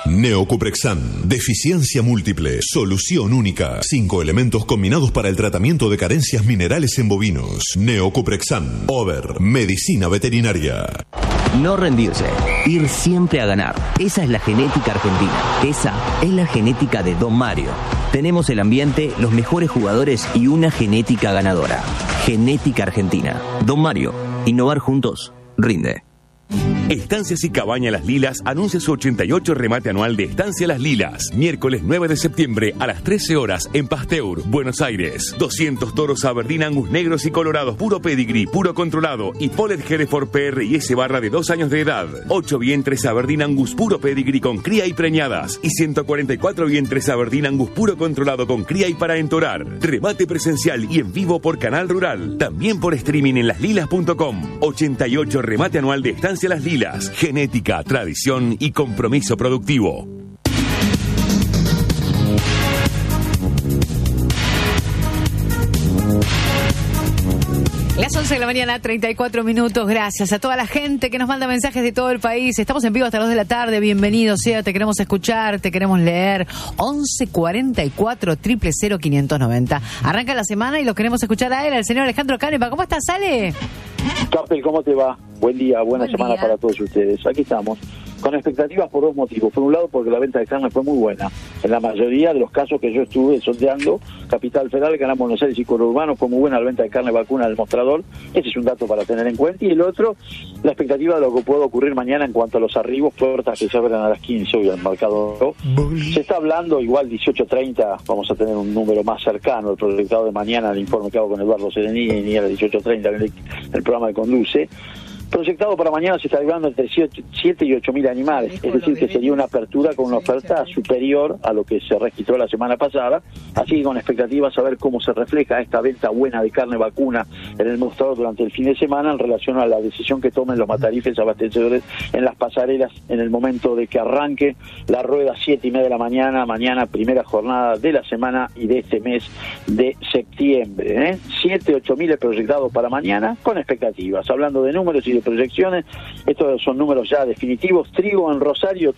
Neocuprexan, deficiencia múltiple, solución única. 5 elementos combinados para el tratamiento de carencias minerales en bovinos. Neocuprexan, Over, medicina veterinaria. No rendirse, ir siempre a ganar. Esa es la genética argentina. Esa es la genética de Don Mario. Tenemos el ambiente, los mejores jugadores y una genética ganadora. Genética argentina. Don Mario, innovar juntos, rinde. Estancias y Cabaña Las Lilas anuncia su 88 remate anual de Estancia Las Lilas. Miércoles 9 de septiembre a las 13 horas en Pasteur, Buenos Aires. 200 toros Aberdeen Angus negros y colorados, puro pedigree, puro controlado y Polled Hereford PR y S barra de 2 años de edad. 8 vientres Aberdeen Angus puro pedigree con cría y preñadas. Y 144 vientres Aberdeen Angus puro controlado con cría y para entorar. Remate presencial y en vivo por Canal Rural. También por streaming en laslilas.com. 88 remate anual de Estancia Las Lilas. Genética, tradición y compromiso productivo. Las 11 de la mañana, 34 minutos. Gracias a toda la gente que nos manda mensajes de todo el país. Estamos en vivo hasta las 2 de la tarde. Bienvenido sea, te queremos escuchar, te queremos leer. 11 44 000 590. Arranca la semana y lo queremos escuchar a él, al señor Alejandro Canepa. ¿Cómo estás, Ale? Capel, ¿cómo te va? Buen día, buena semana para todos ustedes. Aquí estamos, con expectativas por dos motivos. Por un lado, porque la venta de carne fue muy buena. En la mayoría de los casos que yo estuve sondeando, Capital Federal, Gran Buenos Aires y Conurbano, fue muy buena la venta de carne vacuna del mostrador. Ese es un dato para tener en cuenta. Y el otro, la expectativa de lo que puede ocurrir mañana en cuanto a los arribos, puertas que se abren a las 15 hoy al mercado. Se está hablando, igual 18:30, vamos a tener un número más cercano, el proyectado de mañana, el informe que hago con Eduardo Serenini, a las 18:30 en el programa de Conduce. Proyectado para mañana se está hablando entre 7 y 8 mil animales, es decir, que sería una apertura con una oferta superior a lo que se registró la semana pasada, así que con expectativas a ver cómo se refleja esta venta buena de carne vacuna en el mostrador durante el fin de semana en relación a la decisión que tomen los matarifes abastecedores en las pasarelas en el momento de que arranque la rueda 7:30 de la mañana, primera jornada de la semana y de este mes de septiembre. 7-8 mil proyectados para mañana con expectativas, hablando de números y de proyecciones. Estos son números ya definitivos. Trigo en Rosario,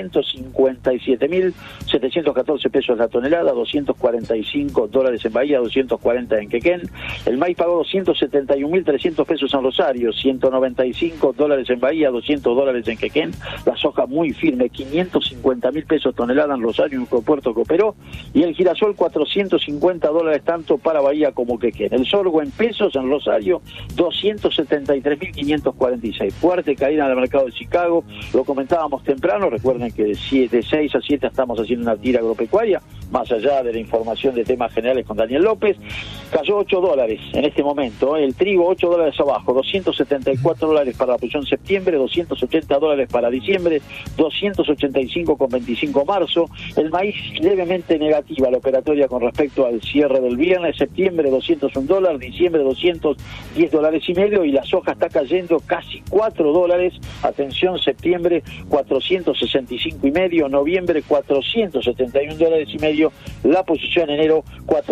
357.714 pesos la tonelada, $245 en Bahía, 240 en Quequén. El maíz pagó 271.300 pesos en Rosario, $195 en Bahía, $200 en Quequén. La soja muy firme, 550.000 pesos tonelada en Rosario, un puerto que operó. Y el girasol, $450 tanto para Bahía como Quequén. El sorgo en pesos en Rosario, 273.546. Fuerte caída en el mercado de Chicago, lo comentábamos temprano. Recuerden que de 6 a 7 estamos haciendo una tira agropecuaria, más allá de la información de temas generales con Daniel López. Cayó $8 en este momento, el trigo $8 abajo, $274 para la posición septiembre, $280 para diciembre, 285,25 marzo. El maíz levemente negativa la operatoria con respecto al cierre del viernes, septiembre $201, diciembre $210.5, y la soja está cayendo casi $4. Atención, septiembre $465.5, noviembre $471.5, la posición enero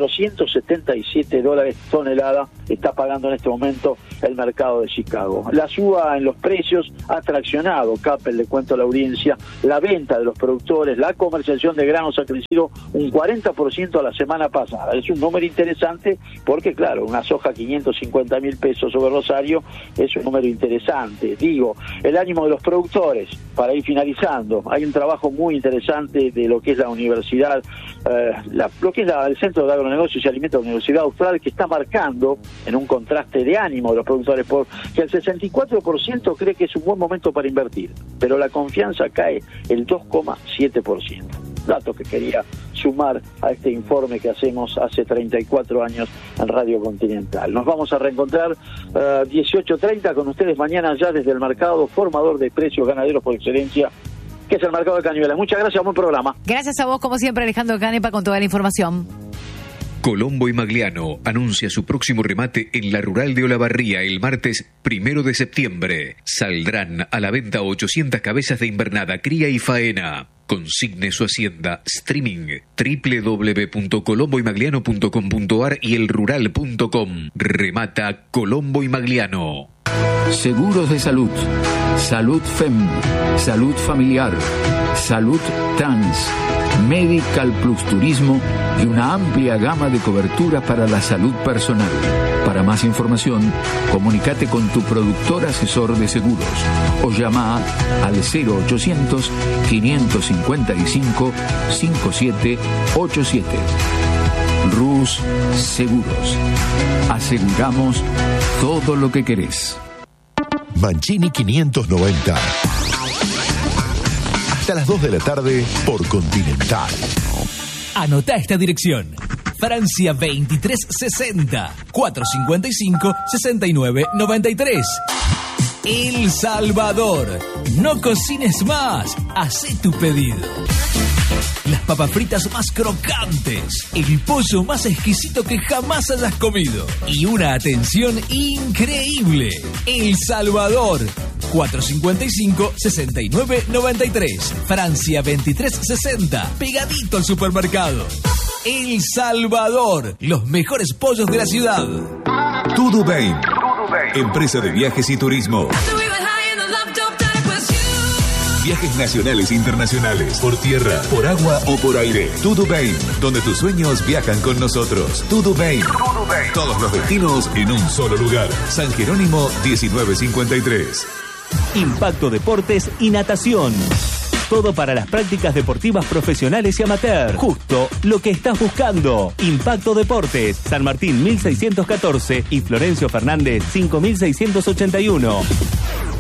$477 tonelada está pagando en este momento el mercado de Chicago. La suba en los precios ha traccionado, Capel, le cuento a la audiencia, la venta de los productores, la comercialización de granos ha crecido un 40% a la semana pasada. Es un número interesante porque, claro, una soja 550.000 pesos sobre Rosario es un número interesante. Digo, el ánimo de los productores, para ir finalizando, hay un trabajo muy interesante de lo que es la universidad, lo que es el Centro de Agronegocios y Alimentos de la Universidad Austral, que está marcando en un contraste de ánimo de los productores, porque el 64% cree que es un buen momento para invertir, pero la confianza cae el 2,7%. Dato que quería sumar a este informe que hacemos hace 34 años en Radio Continental. Nos vamos a reencontrar 18:30 con ustedes mañana ya desde el mercado formador de precios ganaderos por excelencia, que es el mercado de Cañuelas. Muchas gracias, buen programa. Gracias a vos, como siempre, Alejandro Canepa, con toda la información. Colombo y Magliano anuncia su próximo remate en la Rural de Olavarría el martes 1 de septiembre. Saldrán a la venta 800 cabezas de invernada, cría y faena. Consigne su hacienda. Streaming www.colomboymagliano.com.ar y elrural.com. Remata Colombo y Magliano. seguros de salud, salud FEM, salud familiar, salud trans, Medical Plus Turismo y una amplia gama de cobertura para la salud personal. Para más información, comunícate con tu productor asesor de seguros o llama al 0800-555-5787. Rus Seguros. Aseguramos todo lo que querés. Mancini 590. Hasta las 2 de la tarde por Continental. Anotá esta dirección. Francia 2360 455 6993. El Salvador. No cocines más. Hacé tu pedido. Las papas fritas más crocantes, el pollo más exquisito que jamás hayas comido y una atención increíble. El Salvador, 455-6993, Francia 2360, pegadito al supermercado. El Salvador, los mejores pollos de la ciudad. Tudubain, empresa de viajes y turismo. Viajes nacionales e internacionales, por tierra, por agua o por aire. Tudubain, donde tus sueños viajan con nosotros. Tudubain. Todos los destinos en un solo lugar. San Jerónimo 1953. Impacto Deportes y Natación. Todo para las prácticas deportivas profesionales y amateur. Justo lo que estás buscando. Impacto Deportes, San Martín 1614 y Florencio Fernández 5681.